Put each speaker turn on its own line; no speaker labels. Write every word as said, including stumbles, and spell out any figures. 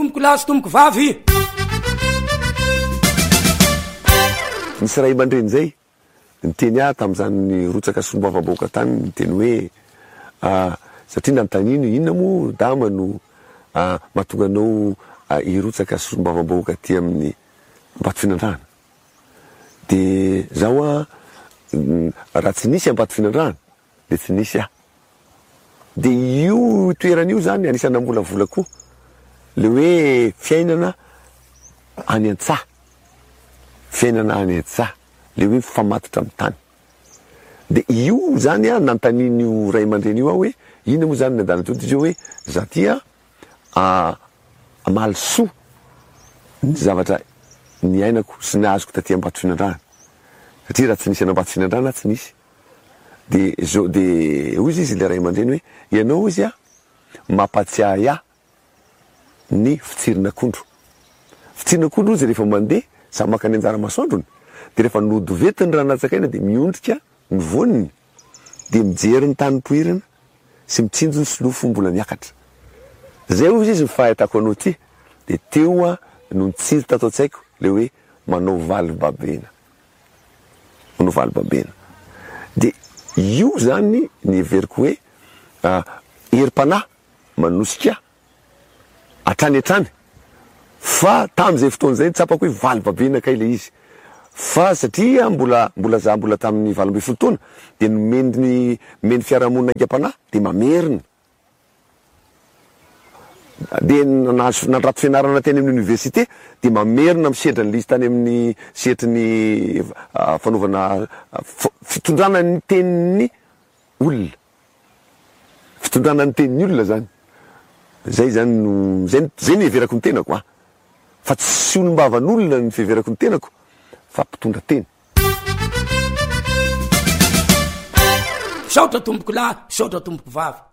tomboko lahy sy tomboko vavy.
Misy ray aman-dreny zay niteny ahy tamin'izany rotsaka sombavaboaka tany, niteny hoe ah, satria nanontany ino inona moa dama no ah, mahatonga anao ah, hirotsaka sombavaboaka ty amin'ny Ambato Finandrana. De zaho a mm, raha tsy nisy Ambato Finandrana de tsy nisy aho. De io toeran'io zany anisana mbola koa le hoe fiainana any an-tsaha, fiainana any an-tsaha, le hoe mifamatotra amin'ny tany. De io zany a nantanin'io ray aman-dreny io aho hoe ino moa zany nadana to izy hoe za tia a mahalisoa ny zavatra ny ainako sy ny azoko taty Ambato Finandrana, satria raha tsy nisy an'Ambato Finandrana tsy nisy. De zo de hoy izy le ray aman-dreny hoe ianao izy a mampatsiahy ahy ny fitsirin'akondro. Fitsirin'akondro izy rehefa mandeha samy maka ny anjara masoandrony, de rehefa nodovety ny ranatsakaina de miondrika ny voniny, de mijery ny tany poirana sy mitsinjo ny silofo mbola miakatra. Zay hoy izy fahitako anao ty, de teo a no nitsinjo tato an-tsaiko le hoe manao valy babena, manao valy babena. De io zany ny everiko hoe ah, erim-panahy manosika atrany atrany, fa tamin'izay fotoan'izay tsapako hoe valy babena kay le izy. Fa satria mbola mbola za mbola tamin'ny valo ambin'ny folo taona de nomeny meny fiarahamonina aingam-panahy de mamerina. De nahazo nandrato fianarana teny amin'ny université de mamerina misedra ny lizy tany amin'ny setry ny uh, fanaovana uh, fitondrana ny tenin'ny olona, fitondrana ny tenin'ny olona zany. Zay zany no zay, zay ny everako ny tenako a, fa tsy olombavan'olona ny fiheverako ny tenako fa mpitondra teny.
Saotra tomboko lahy, saotra tomboko vavy.